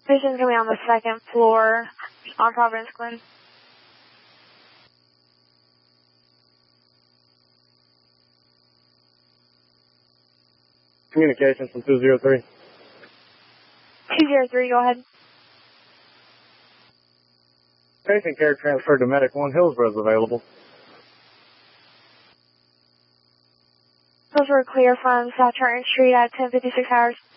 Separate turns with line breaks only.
Patient's going to be on the second floor on Providence Glen.
Communications from 203.
203, go ahead.
Patient care transferred to Medic 1 Hillsborough is available.
Those were clear from South Trenton Street at 10:56 hours.